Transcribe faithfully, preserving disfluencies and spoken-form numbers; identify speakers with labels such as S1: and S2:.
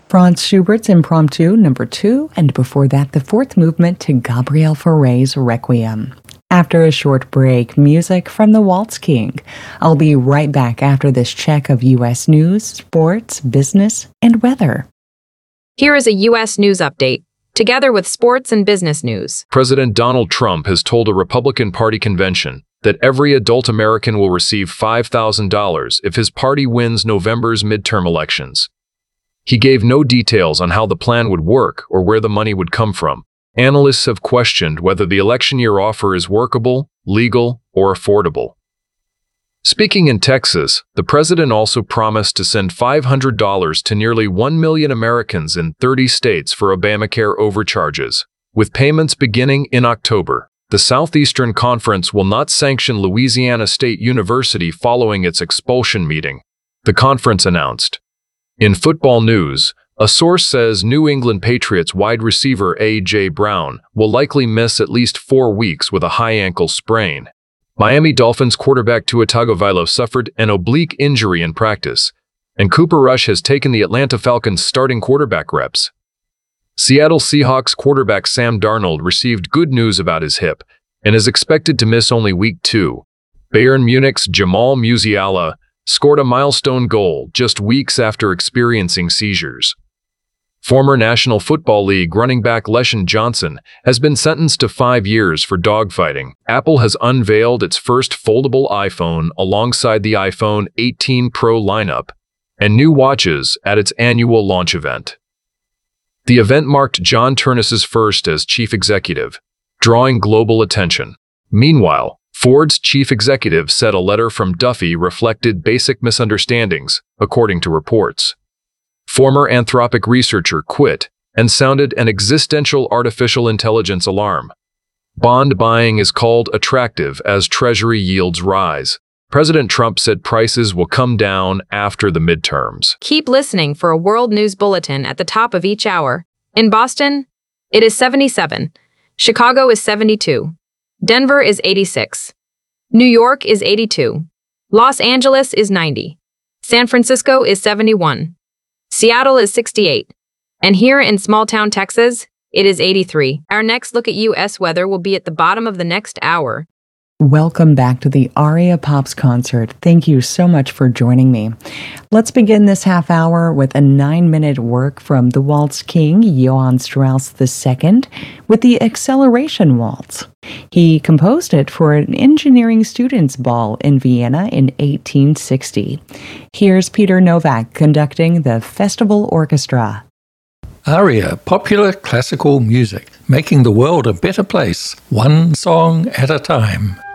S1: Franz Schubert's Impromptu number two, and before that, the fourth movement to Gabriel Fauré's Requiem. After a short break, music from the Waltz King. I'll be right back after this check of U S news, sports, business, and weather.
S2: Here is a U S news update, together with sports and business news.
S3: President Donald Trump has told a Republican Party convention that every adult American will receive five thousand dollars if his party wins November's midterm elections. He gave no details on how the plan would work or where the money would come from. Analysts have questioned whether the election year offer is workable, legal, or affordable. Speaking in Texas, the president also promised to send five hundred dollars to nearly one million Americans in thirty states for Obamacare overcharges, with payments beginning in October. The Southeastern Conference will not sanction Louisiana State University following its expulsion meeting, the conference announced. In football news, a source says New England Patriots wide receiver A J Brown will likely miss at least four weeks with a high ankle sprain. Miami Dolphins quarterback Tua Tagovailoa suffered an oblique injury in practice, and Cooper Rush has taken the Atlanta Falcons' starting quarterback reps. Seattle Seahawks quarterback Sam Darnold received good news about his hip and is expected to miss only week two. Bayern Munich's Jamal Musiala scored a milestone goal just weeks after experiencing seizures. Former National Football League running back LeSean Johnson has been sentenced to five years for dogfighting. Apple has unveiled its first foldable iPhone alongside the iPhone eighteen Pro lineup and new watches at its annual launch event. The event marked John Ternus's first as chief executive, drawing global attention. Meanwhile, Ford's chief executive said a letter from Duffy reflected basic misunderstandings, according to reports. Former Anthropic researcher quit and sounded an existential artificial intelligence alarm. Bond buying is called attractive as Treasury yields rise. President Trump said prices will come down after the midterms.
S2: Keep listening for a world news bulletin at the top of each hour. In Boston, it is seventy-seven. Chicago is seventy-two. Denver is eighty-six. New York is eighty-two. Los Angeles is ninety. San Francisco is seventy-one. Seattle is sixty-eight. And here in small-town Texas, it is eighty-three. Our next look at U S weather will be at the bottom of the next hour.
S1: Welcome back to the Aria Pops concert. Thank you so much for joining me. Let's begin this half hour with a nine-minute work from the Waltz King, Johann Strauss the Second, with the Acceleration Waltz. He composed it for an engineering students' ball in Vienna in eighteen sixty. Here's Peter Novak conducting the Festival Orchestra.
S4: Aria, popular classical music, making the world a better place, one song at a time.